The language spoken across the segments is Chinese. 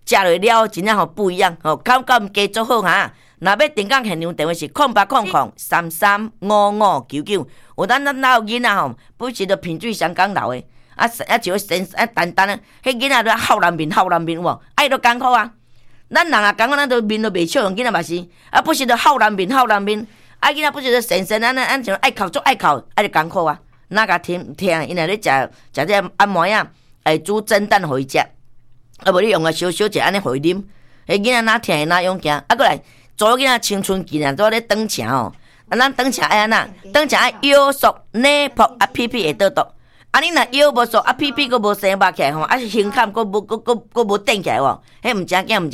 食落了真正不一样，口感加足好哈。若要订购现场电话是0800335599。有咱老囡仔不是着品水香港老的，就神单单的，迄囡仔都好人面有无？爱都艰苦啊！咱人啊艰苦，咱都面都袂笑容，囡仔嘛是，不是着好人面，囡仔不是着神安像爱哭，爱就艰苦啊！哪甲听，因为咧食这按摩啊，煮蒸蛋互伊食，无你用个小者安尼互伊啉，迄囡仔哪听会哪勇行，过来做囡仔青春期啊，做咧长车咱长车爱安那？长车爱腰束内仆屁屁会倒倒。你若腰无束屁屁佫无生拔起来胸坎佫无顶起来喎，迄毋正囝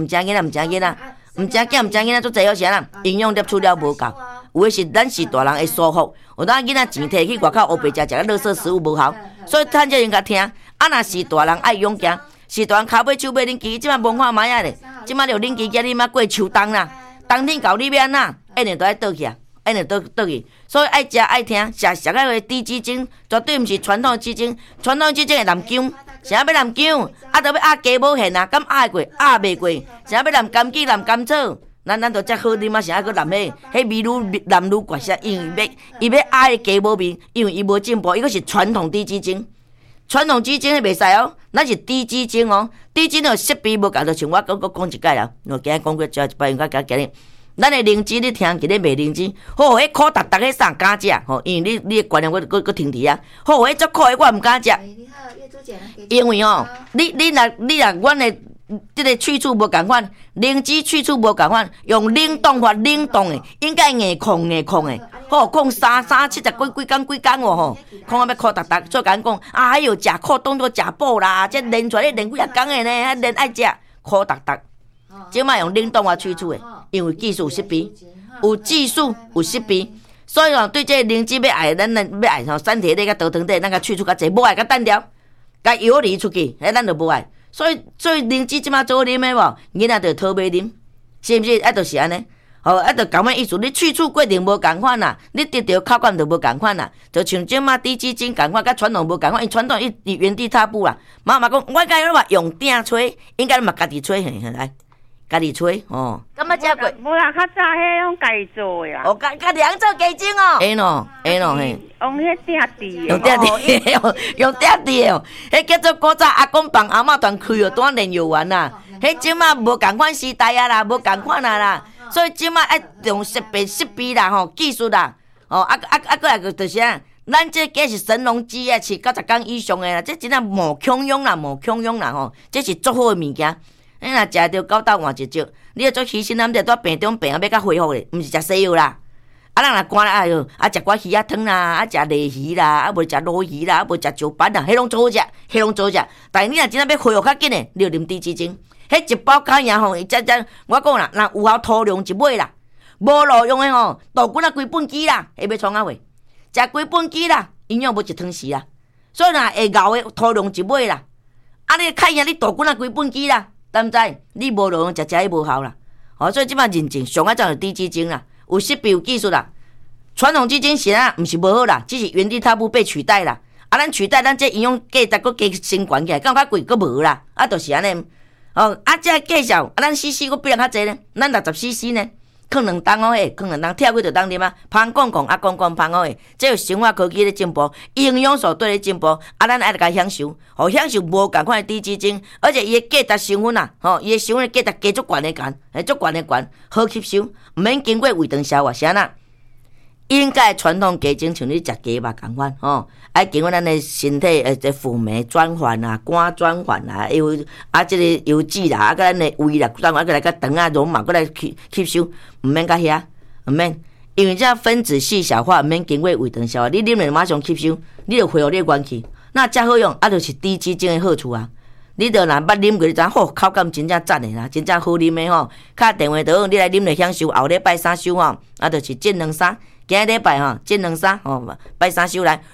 做侪好啥啦？营养摄取了无够，有诶是咱是大人会舒服，有当囡仔钱摕去外口黑白食个垃圾食物无效，所以趁这应甲听。若是大人爱勇行，是大人骹尾手尾恁机，即摆文化歹啊咧，即摆着恁机叫你妈过秋冬啦，冬天到你要安那，一定都爱倒去啊。倒去，所以爱食爱听，食个低鸡精，绝对毋是传统鸡精，传统鸡精会南姜，啥要南姜，就要鸭鸡母现啊，敢鸭过，鸭袂过，啥要南甘杞、南甘草，咱就遮好啉啊，啥要南迄味愈南愈怪些，因为伊要鸭的鸡母味，因为伊无进步，伊个是传统低鸡精，传统鸡精迄袂使哦，咱是低鸡精哦，低鸡精色味无共，就像我讲一摆啦，我今日讲过一摆，应该今日。咱的灵芝你听，今日卖灵芝，好，迄苦达迄啥敢食？因为你的观念我停伫啊。好，迄足苦的我毋敢食。因为你若阮的这个去处无共款，灵芝去处无共款，用冷冻法冷冻的，应该硬控的。好，控30、70几工哦，控要苦达，做甲讲哎哟，食苦当作食补啦，这练出来练几啊工的呢，练爱食苦达。即摆用冷冻法去处的，因为技术识别，有技术有识别，所以对这灵芝要爱，咱要爱山体底甲倒汤底，咱甲去除较济，无爱甲单调，甲摇离出去，咱就无爱。所以灵芝即摆做啉的无，囡仔就讨买啉，是毋是？就是安尼，就共款意思。你去除过程无共款啦，你得到口感就无共款啦。就像即摆低脂精共款，甲传统无共款，因传统伊原地踏步啦。妈妈讲，我甲你话用鼎吹，应该嘛家己吹来。家己吹感觉食过？ 无啦，较早迄种家己做的啦。 家己人做鸡精会喏嘿。用迄鼎地用鼎地的迄叫做古早阿公帮阿嬷团开单炼药丸啦。迄即马无共款时代啊啦，无共款啊啦。所以即马爱用识别啦技术啦。过来就是啊，咱这计是神农鸡啊，饲90天以上的啦，这真正无强用啦这是足好的物件。你若食着狗斗换一招，你要做牺牲咱在病中病要甲恢复咧，毋是食西药啦。咱若赶哎哟，食寡鱼仔汤啦，食鲢鱼啦，无食鲈鱼啦，无食石斑啦，迄拢做好食，但你若真正要恢复较紧诶，你就啉低脂精，迄一包假样伊我讲啦，若有效涂量一尾啦，无路用诶豆骨规本机啦，会要创啊话，食规本机啦，营养无一汤匙啦，所以若会咬诶涂量一尾啦，你看下你豆骨规本机啦。知毋知？你无路用食迄无效啦，所以即摆认证上爱有低脂精啦，有识别有技术啦。传统基精是啊，毋是无好啦，只是原地踏步被取代啦。咱取代咱这营养价值佫加升悬起来，较贵佫无啦。就是安尼。这介绍咱CC佫比人较济呢，咱60cc 呢，放2当放2当，跳过就当啉啊。芳讲芳讲这有生化科技咧进步，营养素对咧进步，咱爱甲享受，享受无共款的低脂精，而且伊的价值成分伊的成分价值加足悬的悬，好吸收，毋免经过胃肠消化，是安那。应该传统鸡精像你食鸡肉共款爱经过咱的身体辅酶转换啊、肝转换啊，这个油脂啦，甲咱的胃啦转换，来甲肠啊、绒毛，来吸收，毋免甲遐，毋免，因为这分子细小化，毋免经过胃肠消化，你啉了马上吸收，你就恢复你的元气，那遮好用，就是低脂精的好处啊。你若捌啉过，你知口感真正赞的啦，真正好啉的敲电话就你来啉来享受，后礼拜3收就是进2-3。今日礼拜进2-3拜3收来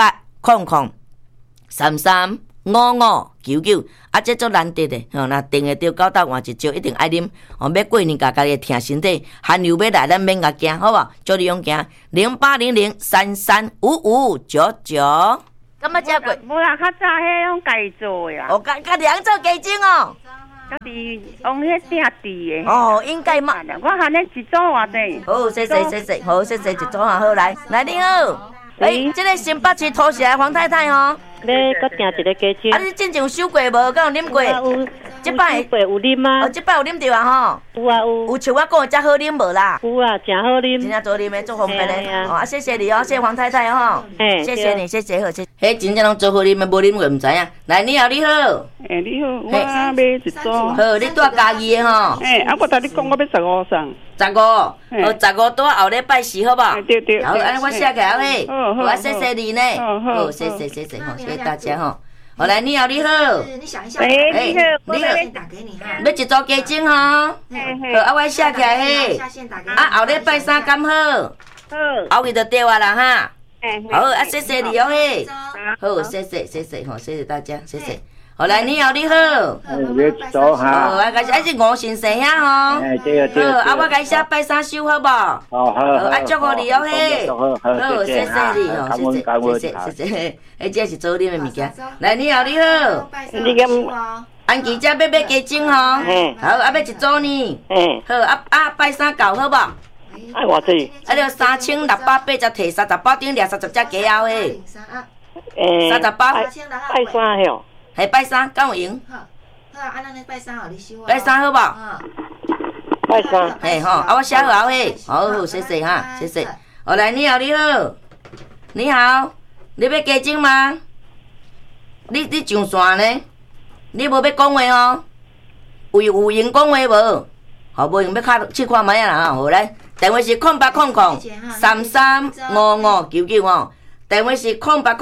0800335599这做难得的若订会到狗斗换一招，一定爱啉要过年家己疼身体，寒流要来咱免甲惊，好无？祝你勇行0800335599。感觉食过？ 无啦，较早迄种家己做的啦。 家己人做鸡精家己往迄订地的。 哦，应该嘛。 我喊你一组偌济。 好，谢谢谢谢，好谢谢，一组啊好来，来你好。这个新北市土城黄太太吼。 咧，搁订一个鸡精。 啊，你之前有收过无？敢有啉过？ 有。 这摆有啉啊？ 哦，这摆有啉着啊吼。 有啊有。 有像我讲的遮好啉无啦？ 有啊，真好啉。 真正做啉的，做方便的。哦，啊，谢谢你哦，谢谢黄太太吼。谢谢你，谢谢好，谢。迄真正拢做好啉的，无啉过唔知影。来，你好，你好。 你好，我买一组。 好，你住嘉义的吼。 啊，我甲你讲，我要15送。 15，哦，15多后礼拜4好不好？ 对对。 好，安尼我写起来好嘿。 好， 我谢谢你呢。好，谢谢谢谢，好，谢谢大家吼。好来，你好，你好。 你想一下。 你好， 你好。 打给你哈。 要一组鸡精吼。好，啊，我写起来嘿。啊，后礼拜3刚好。好。后日就对啊啦哈。好，啊，谢谢你哦嘿。好，谢谢谢谢，好，谢谢大家，谢谢。好来，你好，你好。 你一组哈。 好，啊，开始，啊是5神生遐吼。 对对。好，啊，我开始拜3收好无？ 好。 啊，祝福你哦嘿。 好， 谢谢你哦，谢谢谢谢。哎，这是做啉的物件。来，你好，你好。 你咁。 安琪姐要买鸡精吼。好，啊要一组呢。好，啊拜3到好无？ 爱偌济？ 啊，着3680才摕30包顶掠30只鸡后诶。30包。 拜3吼。 嘿，拜3敢有用？ 好，好，安尼拜3互你收啊。 拜3好无？ 拜3。 嘿吼，啊我写好嘿。好，谢谢哈，谢谢。好来，你好，你好。你好，你要鸡精吗？你上线呢？你无要讲话哦？有闲讲话无？好，无用要去看卖啊啦吼。好来，电话是0800335599哦。电话是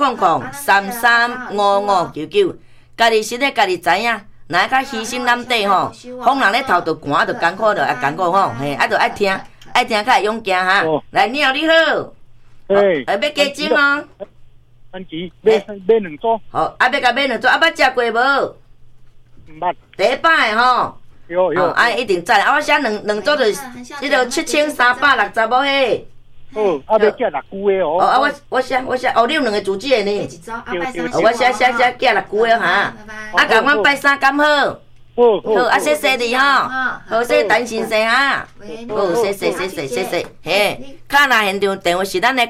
0800335599。家己身体家己知影，若较虚心难底吼，风人咧头着寒着艰苦着也艰苦吼，嘿，啊着爱听较会勇行哈。来，你好，你好。 嘿。 要鸡精哦。 安琪，买2组。 好，啊要甲买2组，啊捌食过无？ 毋捌。 第一摆吼。 有。 啊一定知啦，啊我写两组着，迄着7360无嘿。 好，啊要寄6句的哦。 啊我写，哦你有2个主旨的呢。我写寄6句的哈。啊甲阮拜3敢好。好，啊谢谢你吼。好，谢谢陈先生哈。好，谢谢。嘿，卡那现场电话是咱的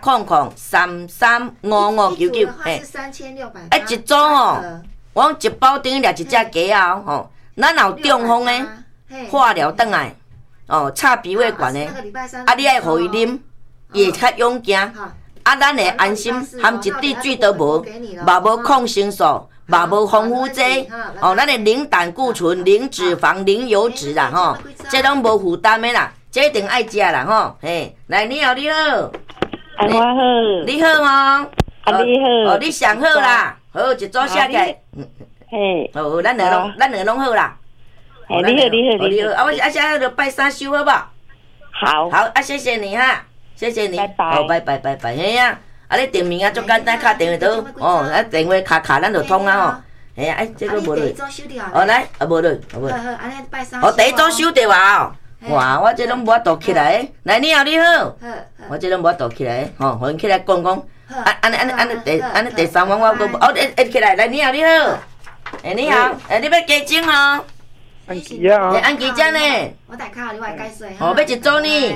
0800335599。嘿。啊一组吼，我一包顶掠1只鸡后吼，咱有中风的化疗转来。哦，插鼻胃管的，啊，你爱互伊啉，伊会较勇行。啊，咱会安心，含一滴水都无，嘛无抗生素，嘛无防腐剂。哦，咱会零胆固醇、零脂肪、零油脂啦，吼，这拢无负担的啦，这一定爱食啦，吼。嘿，来，你好，你好。 我好。 你好哦。 你好。 哦，你上好啦，好，一组写起来。 嘿。 哦，咱两拢好啦。 你好， 啊，我写好着拜3收好不好？ 好。 好，啊，谢谢你哈，谢谢你。 拜拜。 好，拜拜。嘿啊，啊，你订名啊，足简单，敲电话倒，哦，啊，电话敲咱就通啊吼。嘿啊，这个无落。哦，来，啊，无落。哦，第一组收着啊。哇，我这拢无法度起来。来，你好，你好。我这拢无法度起来，吼，互因起来讲。安尼第3晚我起来，来，你好，你好。你好，你要鸡精吼？ 安琪啊！ 安琪姐呢？ 我大卡你外解说。 哦，要一组呢？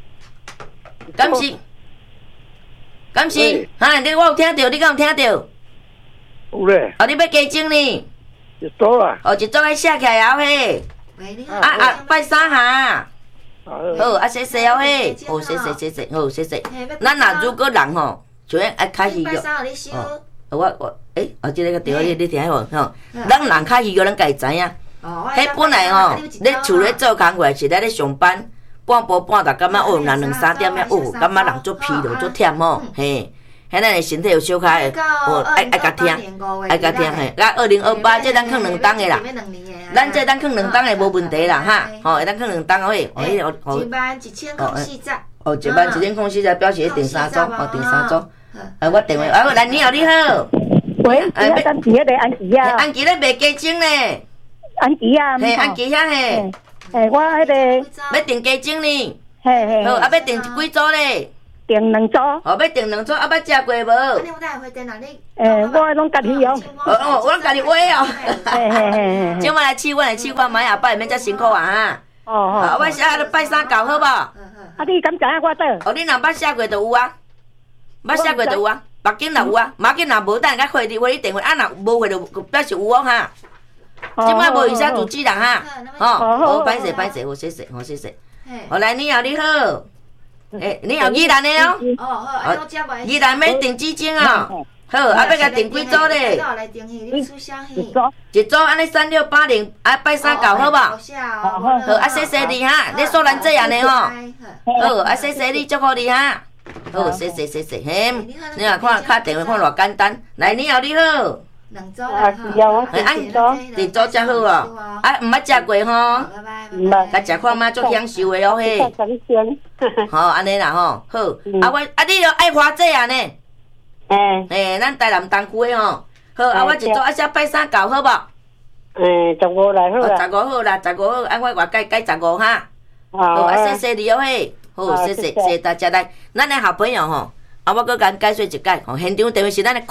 敢是？哈，我有听到，你敢有听到？ 有咧。 哦，你要鸡精呢？ 一组啦。 哦，一组爱写起来后嘿。 喂，你好。 拜3下。好，啊谢谢哦嘿。哦，谢谢，好谢谢。咱若如果人吼，就爱较虚弱。我这个电话你听无吼？咱人较虚弱，咱家己知影。迄本来吼，咧厝咧做工课是咧上班，半晡半昼感觉人2-3点了，感觉人足疲劳足忝吼，嘿，迄咱的身体有小可爱，爱甲听嘿。甲2028这咱放2档的啦，咱这咱放2档的无问题啦哈，吼，会当放2档嘿。 一万1040只。 哦，11040表示订3组，哦订3组。我电话，来你好，你好。 喂，安琪咧，安琪啊。 安琪咧卖鸡精呢。 安琪啊， 嘿，安琪遐嘿， 我迄个要订鸡精呢， 嘿， 好，啊要订几组咧？ 订2组。 哦，要订2组，啊，捌食过无？ 你有带回电脑你？ 我拢家己用。 我拢家己画哦。 嘿嘿嘿嘿。 今晚来试看买下摆，免遮辛苦啊哈。 哦。 我写拜三到好无？啊， 你敢知影我倒？ 哦，你若捌写过就有啊，捌写过就有啊，目镜若有啊，马镜若无，等下回你电话，啊，若无回就表示有哦哈。今摆无有写主机人哈，哦，歹势，我谢谢。好来，你好，你好宜兰的哦。 哦， 宜兰要订几钟哦？好，啊要甲订几组咧？一组安尼3680，啊拜三到好无？好，啊谢谢你哈，你说咱这样的吼。好，啊谢谢你，祝福你哈。好，谢谢，嘿，你若看敲电话看偌简单，来你好。 2组啊，是啊，我订2组。 订组才好哦，啊毋捌食过吼，甲食看嘛足享受的哦嘿。吼，安尼啦吼，好，你着爱花这啊呢？咱台南东区的吼，好，我一组写拜三到好无 ？15来好啦。 15好啦，15好，我外改15哈。好，谢谢你哦嘿，好，谢谢大家来，咱的好朋友吼，我搁甲解说一解，吼，现场电话是咱的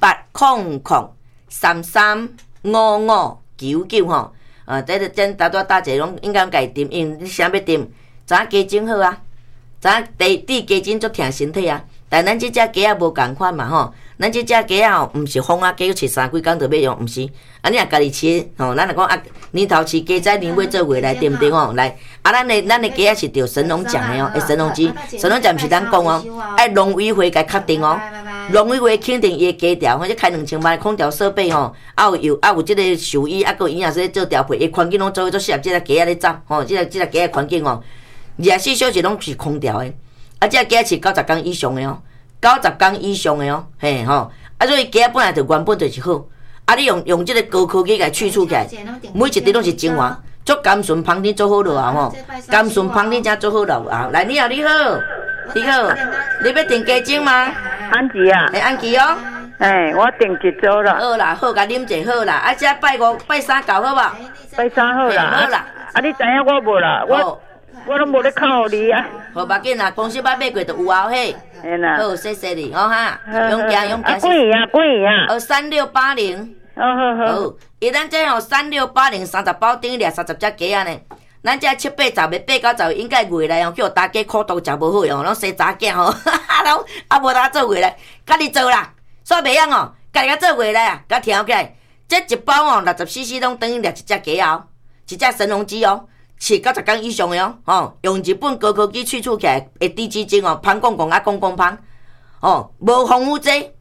0800335599吼，咱大多大姐拢应该家订，因你啥要订？早加精好啊，早第加精足疼身体啊。但咱即只鸡仔无共款嘛吼，咱即只鸡仔吼，毋是风啊，鸡饲3几工就要用，毋是。啊，你若家己饲吼，咱若讲啊，年头饲鸡仔，年尾做月来，对毋对吼？来，啊，咱的鸡仔是着神农奖的哦，神农鸡，神农奖毋是咱讲哦，爱农委会甲确定哦，农委会肯定伊的鸡条，或者开2000万空调设备吼，有即个兽医，啊，有营养师做调配，伊环境拢做做适合即个鸡仔咧走，吼，即个鸡仔环境哦，24小时拢是空调的。啊，这鸡是90天以上的哦，90天以上的哦，嘿吼，啊，所以鸡本来就原本就是好，啊，你用这个高科技来去除起来，每一滴拢是精华，足甘醇芳甜做好了啊吼，甘醇芳甜才做好了啊。来，你好，你要订鸡精吗？ 安琪啊， 安琪哦， 我订1组啦。 好啦，好，甲啉者好啦，啊，这拜5、拜3到好无？ 拜3好啦。 好啦， 啊，你知影我无啦？我拢无咧靠你啊！ 好，把紧啦，公司捌买过就有啊嘿。好，谢谢你哦哈，勇敢。 几元啊 ？3680。好，咱这吼3680 30包等于30只鸡仔呢。咱这7、8、10月8到10月应该月来哦，叫大家苦毒食无好用，拢生查囝吼，拢啊无当做月来，家己做啦，煞袂样哦，家己甲做月来啊，甲调起来，这一包哦60cc 拢等于1只鸡仔哦，一只神农鸡哦。饲90天以上的哦，吼，用日本高科技去除起来的低脂精哦，芳讲啊讲芳，哦，无防腐剂，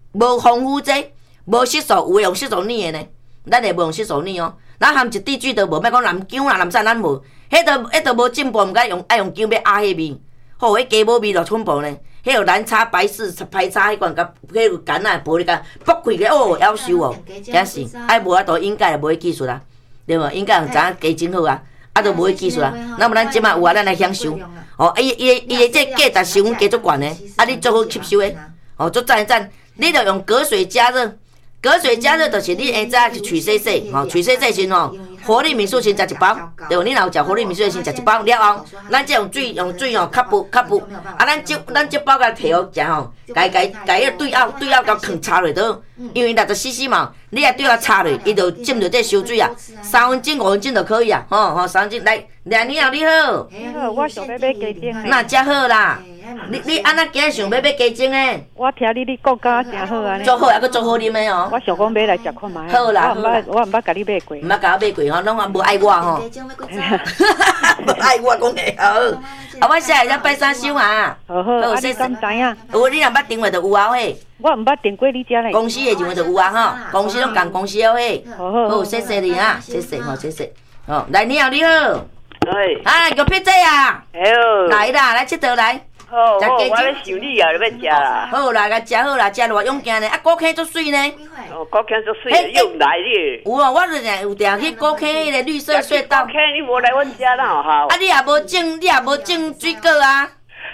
无色素，有的用色素腻的呢，咱会无用色素腻哦，咱含一滴水都无，莫讲蓝姜啦、蓝啥咱无，迄都无进步，毋该用姜要压迄味，吼，迄鸡母味落吞步呢，迄有蓝叉、白氏、排叉迄款甲迄个干啊，玻璃干剥开个哦，夭寿哦，真是爱无法度应该无迄技术啦，对无？应该用知影鸡精好啊。啊，都无迄技术啦，那么咱即马有啊，咱来享受。哦，伊的这价值是阮加足悬的，啊，你做好吸收的，哦，足赞一赞。你着用隔水加热，隔水加热就是你下早去取洗洗，吼，取洗洗时吼，活力敏素先食1包，对无？你若有食活力敏素先食1包了后，咱再用水吼，吸附，啊，咱这包甲摕好食吼，家迄对拗甲放插落倒，因为60cc嘛，你啊对啊插落，伊就浸着这烧水啊，3分钟5分钟就可以啊，吼3分钟来，你好， 好，我想要买鸡精的。 那真好啦，你安那今日想要买鸡精的？ 我听你讲真好啊， 做好还佫做好啉的哦。 我想讲买来食看卖。 好啦， 我毋捌甲你买过。 毋捌甲我买过吼，拢无爱我吼。无爱我讲会好。啊，我写下拜三收啊。 好，谢谢。知影？ 有你若捌订话就有啊嘿。 我毋捌订过你遮咧。 公司的订话就有啊吼，公司拢共公司哦嘿。好，谢谢你啊，谢谢。好，来你好。哎，有屁仔啊！来啦，来佚佗来。 好，我咧想你啊，你要食啦。 好啦，甲食好啦，食偌勇健呢。啊，高坑足水呢。 高坑足水，你唔来哩？ 有啊，我有定去高坑迄个绿色隧道。 高坑你无来阮遮哪有效？ 啊，你也无种水果啊？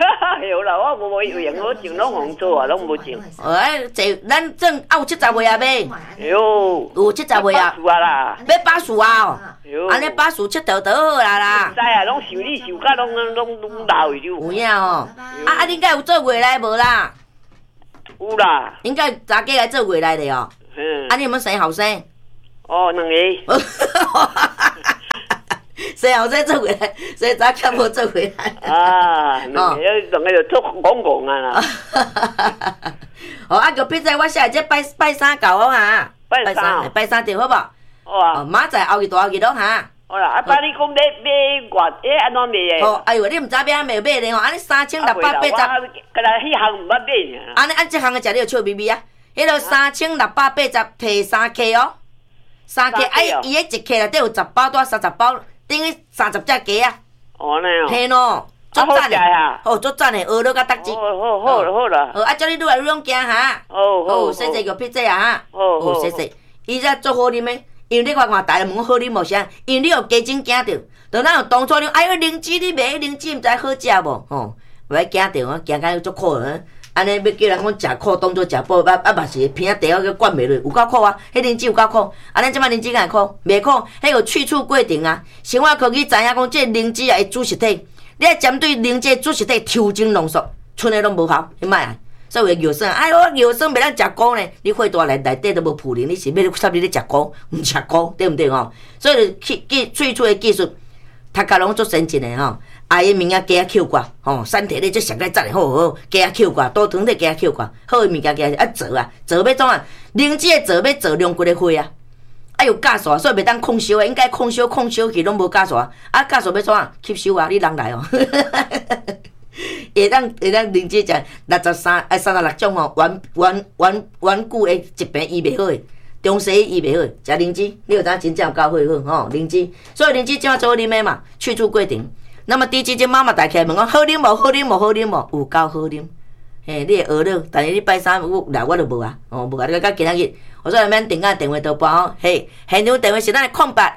有啦，我无用，我种拢红做啊，拢无种。 咱种有70岁啊买。 有 70岁啊。 树啊啦。 要把树啊。安尼把树切倒好啦。 知啊，拢修理修甲拢老去了。 有影哦。啊，恁家有做月来无啦？ 有啦。 应该查家来做月来的哦。啊，你有冇生后生？ 哦，2个。 生后生做回来，所以早起无做回来。 啊，两个就做戆戆啊啦。 哦，啊个比赛我下这拜三到哦哈。拜三对好无？哦，明仔后日大后日咯哈。 好啦，啊，爸你讲买安怎买的？ 哦，哎呦，你毋知要安买咧吼？安尼3680。敢若迄项毋捌买尔。安这项个食你就笑眯眯啊！迄个3680摕3克哦，3克哎，伊迄1克内底有10包，带30包。等于30只鸡啊！ 哦，那样。 嘿喏，足赞的，哦，足赞的，学了甲达志。 好啦。 啊，叫你愈来愈勇行哈。哦，谢谢个屁仔啊哈。哦，谢谢。伊才做好啉的，因为你看大家问好啉无啥，因为你有加钱惊着，就咱有当初啉，哎呦，灵芝你买灵芝毋知好食无？吼，袂惊着啊，惊甲足苦啊！安尼要叫人讲食苦当做食补，嘛是鼻仔地个灌袂落，有够苦啊！迄灵芝有够苦，咱即摆灵芝敢会苦？袂苦，迄有去除过程啊。生活科技知影讲，这灵芝啊会主实体，你爱针对灵芝主实体抽精浓缩，剩的拢无效，你莫啊。所以药酸，哎呦，药酸袂当食菇呢，你血大内底都无普林，你是要插你咧食菇，毋食菇，对毋对吼？所以萃取的技术，读甲拢足先进的吼。啊，伊物件加扣挂，吼，身体咧即上个赞好，加扣挂，多糖咧加扣挂，好诶物件加啊做啊，做要怎啊？灵芝诶做要做两骨诶花啊，啊有加数，所以袂当控烧诶，应该控烧去拢无加数啊，加数要怎啊？吸收啊，你人来哦，会当灵芝食36种吼，顽固诶疾病医袂好诶。中西医袂好，食灵芝，你有知真正有够好吼，灵芝，所以灵芝怎啊做好啉诶嘛？去除过程。那么第几只妈妈带起来问我好啉无？好啉无？好啉无？有够好啉，嘿，你会学了，但是你拜三来我就无啊，无啊，你到今仔日，我说免电话拨哦，嘿，现场电话是咱的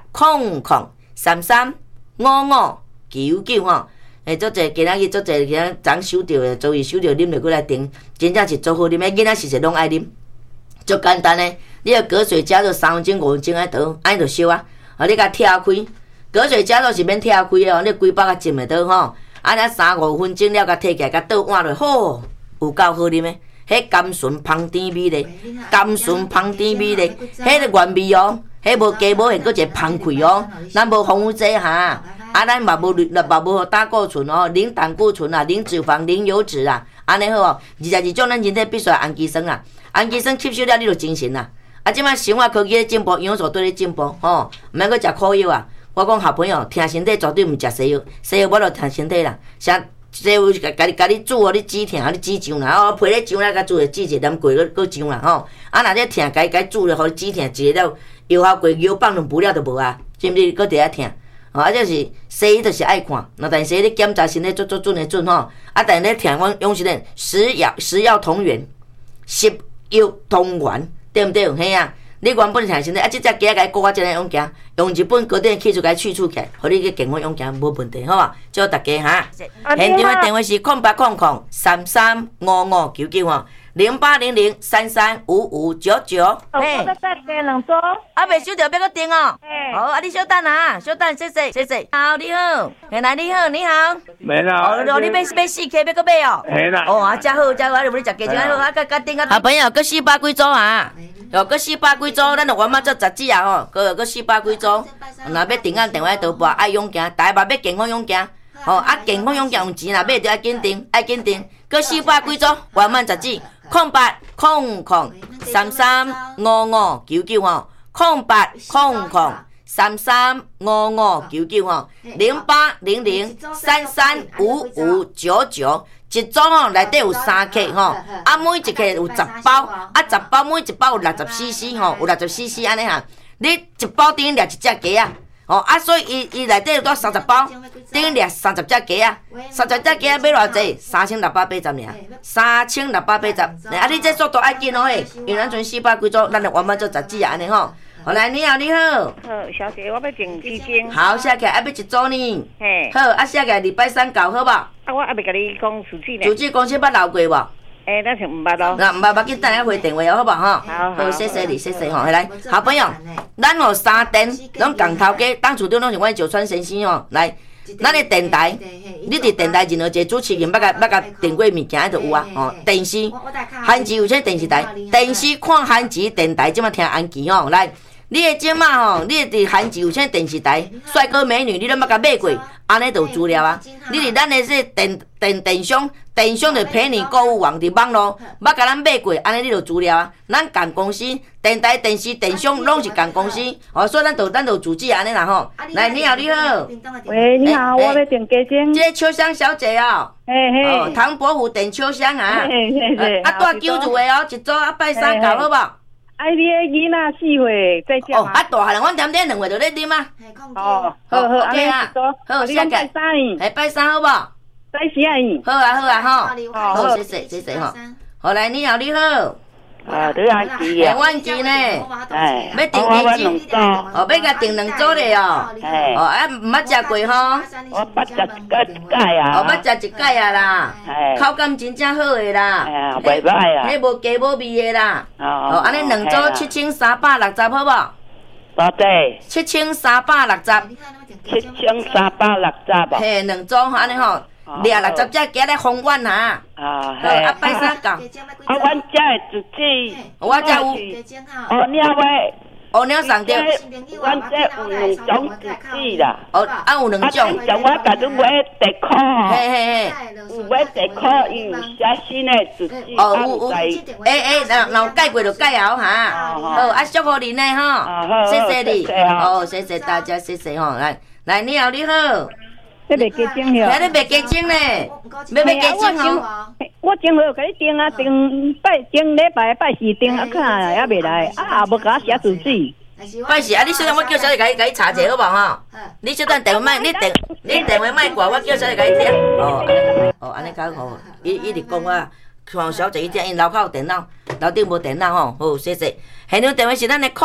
0800335599吼，嘿，足济今仔日足济今仔昨收到的，昨日收到啉落过来订，真正是做好啉的，囡仔是拢爱啉，足简单的，你要隔水加热3分钟5分钟安倒，安就烧啊，你甲拆开。隔水加热是免拆开的哦，你规包甲浸下倒吼，安尼3-5分钟了，甲摕起来，甲倒换落，吼，有够好啉的。迄甘醇芳甜美咧，甘醇芳甜美咧，迄个原味哦，迄无加无现，搁一个芳气哦，咱无防腐剂哈，咱嘛无胆固醇哦，零胆固醇啊，零脂肪，零油脂啊，安尼好哦。22种咱人体必须氨基酸啊，氨基酸吸收了你就精神啦。啊，即摆生活科技咧进步，营养素对咧进步，吼，毋免搁食苦药啊。我讲好朋友，听身体绝对毋食西药，西药我著听身体啦。啥西药甲你煮哦，你止疼，你止痒啦，皮咧痒啦，甲煮咧止一点过，搁痒啦吼。啊，若咧疼，甲煮咧，互你止疼，一个了药效过，药放两步了就无啊，是毋是？搁伫遐疼。哦，啊，这是西医，就是爱看，那但是咧检查身体做准的准吼。啊，但咧疼，我用是咧食药同源，食药同源，对毋对？嘿啊。你原本疼身体，啊，即只鸡甲伊顾较真诶勇行，用日本高点起出甲伊去除起来，互你去健康勇行无问题，好啊？祝大家哈！现场诶电话是0800335599吼，0800335599。 嘿，我再订两组。 啊，未收到要搁订哦。好，啊，你稍等啊，稍等，谢谢。好，你好，原来你好。 没啦。 哦，你买4克要搁买哦。 嘿啦。 哦，啊，真好，啊，你食鸡真好，啊，甲订啊。好朋友，搁400几组啊？又搁400几组，咱就原码做杂志啊吼，搁400几组。若要订电话倒拨爱勇行，大家嘛要健康勇行，吼啊健康勇行用钱啦，买着爱紧订，搁400几组，原码杂志0800335599吼，0800335599吼，0800335599。一组吼，内底有3克吼，啊每一克有10包，啊10包每一包有60cc 吼，有60cc 安尼哈。你一包等于掠一只鸡啊，哦啊，所以伊内底有多30包，等于掠30只鸡啊，30只鸡买偌济？3680尔，3680。啊，你这速度爱紧哦嘿，因为咱剩400几组，咱就原本做杂志啊安尼吼。 好来，你好，你好。 好，小姐，我要订基金。 好，写起来，要一组呢。 嘿。 好，礼拜礼拜3到好不？ 啊，我还未甲你讲数字呢。 数字公司捌留过无？ 咱是唔捌咯。 那唔捌，紧等下回电话好不好？好，谢谢你，谢谢吼。来，好朋友，咱有3店，拢共头家，当厝顶拢是阮石川先生哦。来，咱的电台，你伫电台任何一个主持人，捌甲订过物件，就有啊。哦，电视，韩吉有线电视台，电视看韩吉电台，即马听韩吉哦。来，你的即马吼，你伫韩吉有线电视台，帅哥美女，你拢捌甲买过，安尼就有资料啊。你伫咱的这电商就陪你购物网伫网络，捌甲咱买过，安尼你就资料啊。咱共公司，电台、电视、电商拢是共公司，哦，所以咱就自制安尼啦吼。来，你好，你好。 喂，你好，我要订鸡精。 这秋香小姐哦。 嘿嘿。 哦，唐伯虎点秋香啊。 嘿嘿嘿。 啊，带9入的哦，一组啊，拜3到好无？ 哎，你的囡仔4岁在食哦，啊大汉，阮点点2岁就咧啉啊。 哦，好，安尼一组。 好，谢谢。 拜3 哎，拜3好无？ 拜4 好啊，好啊，吼。好，谢谢，谢谢吼。好来，你好，你好。 你安记啊？ 阮记呢？ 哎， 要订几斤？哦，要甲订2组咧哦。 哎。 哦，啊，毋捌食过吼？ 我捌食一届啊。 哦，捌食一届啊啦。哎。口感真正好诶啦。 哎呀，袂歹啊。 迄无鸡无味诶啦。哦，安尼2组7360好无？ 多济 7360。 7360。 嘿，2组安尼吼。掠60只加咧丰苑哈，好，拜3到。 阮遮会自己， 我遮有。 哦，鸟喂， 哦，鸟上着。 阮遮有2种自己啦。 哦，有2种。 像我甲你买地裤。 嘿嘿嘿。 有买地裤，伊有写新的自己。 哦，有。若有改过就改后哈。好，啊，祝福您呢吼。谢谢你。哦，谢谢大家，谢谢吼。来，你好，你好。 你卖鸡精了？ 你卖鸡精呢？要买鸡精哦？ 我前后甲你订啊，订礼拜拜4订啊，看也未来，啊也无甲我写数字。 拜4啊，你小等我叫小姐甲你查者好无吼？你小等电话卖，你电话卖挂，我叫小姐甲你听。哦，安尼较好。伊直讲我看小姐伊听，因楼口有电脑，楼顶无电脑吼。好，谢谢。现场电话是咱的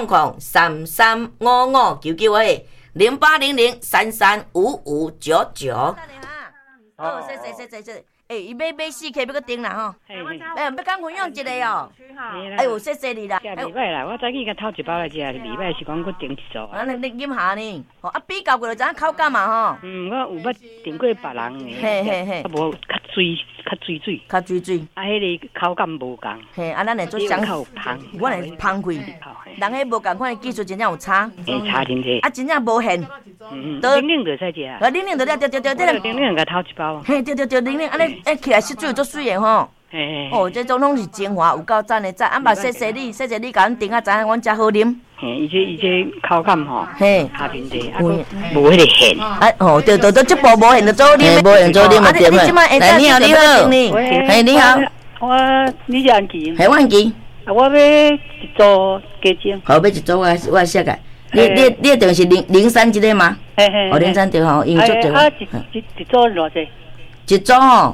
08003355990800335599。哦，谢谢。伊买4K 要搁订啦吼。要讲分享一个哦。哎呦，谢谢你啦。 礼拜啦，我早起甲偷一包来食，礼拜是讲搁订一组。 啊，你饮下呢？哦，啊，比较过就知影口感嘛吼。 我有捌订过别人的。 嘿。 啊，无较水。啊，迄个口感无共。 嘿，啊，咱会做相口芳，我会芳开。人迄无共款的技术真正有差。 差真济。 啊，真正无限。 零零就使食啊。 零零就对。 零零甲偷一包。 嘿，对，零零，安尼起来色水足水的吼。哦，这种拢是精华，有够赞的赞。啊，嘛谢谢你，甲阮订啊，知影阮遮好啉。 嘿，伊这口感吼， 嘿， 下面这无迄个咸。 哎，哦，对，这部无咸就做啉，无咸做啉嘛对嘛。来，你好，嘿，你好。 你是安琪？ 嘿，我安琪。 我要一组鸡精。 好，要一组我写个。你的电话是03这个吗？ 嘿。 哦，03对吼，因足对。 啊，一组偌济？ 一组吼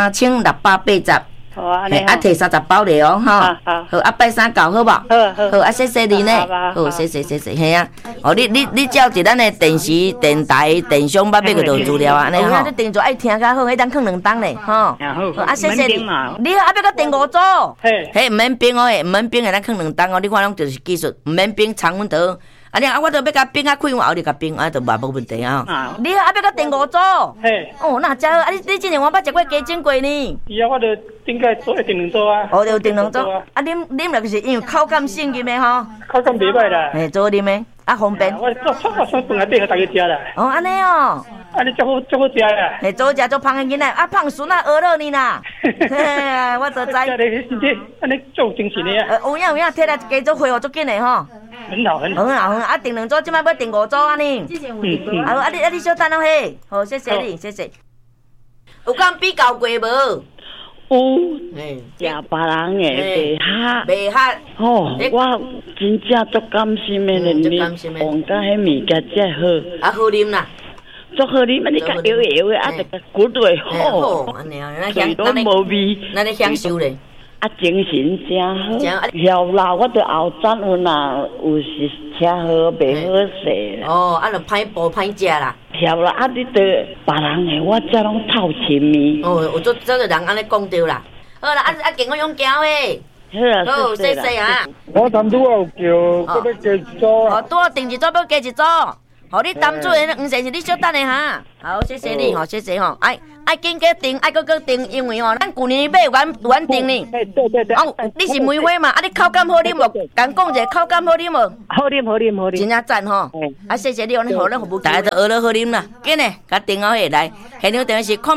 3680。嘿，啊，摕30包咧哦，哈，好，啊，拜3到好无？好，啊，谢谢你呢，好，谢谢，嘿啊，哦，你照伫咱的电视、电台、电商捌买过就资料啊，安尼吼。你订做爱听较好，迄当放2档咧，吼。啊，谢谢你。你啊，要搁订5组。嘿，毋免冰哦，毋免冰的，咱放2档哦。你看，拢就是技术，毋免冰，常温度。啊，我都要甲冰啊开，我后日甲冰，啊，就无问题啊。你啊，要甲订5组。嘿。哦，那真好，啊，你之前我捌食过鸡精过呢。 是啊，我就顶个做订2组啊。 哦，就订2组。啊，啉落就是因为口感性入的吼。 口感袂歹啦。 嘿，做啉的，啊方便。 我做饭来缀互大家食啦。 哦，安尼哦。 安尼足好食啦。 嘿，做食做芳的囡仔，啊胖孙啊学了你啦。嘿，我就知。 安尼做精神的啊。 有影，摕来加做回哦，足紧的吼。 很好。 啊，订2组，即摆要订5组安尼。啊，你小等下嘿，好，谢谢你，谢谢。有讲比较过无？ 有，食别人的白虾。 哦，我真正足甘心的咧，你讲迄物件真好。 啊，好啉啦。 足好啉，你较摇摇的，啊，就骨对好。 安尼啊， 咱都无味。 咱咧享受咧。 啊，精神真好，后老我着后转有若有是车好袂好势啦。 哦，啊，就歹补歹食啦。 后啦，啊，你着别人的我才拢透亲咪。 哦，有做个人安尼讲着啦。好啦，健康勇行喂。好，谢谢啊。 我当初有叫，搁要加一组。 哦，多订一组，要加一组。好，你当主的黄先生，你稍等下哈。好，谢谢你吼，谢谢吼。爱紧加订，爱搁订，因为吼，咱旧年买完订呢。 对。 哦，你是梅花嘛？啊，你口感好啉无？讲一下口感好啉无？ 好啉。 真正赞吼！啊，谢谢你，咱互咱服务，大家都学了好啉啦。紧嘞，甲订好下来，现场电话是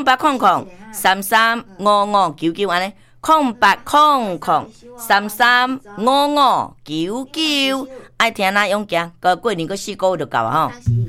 0800335599安尼。0800335599，爱听哪勇行，过年过4个月就够啊吼。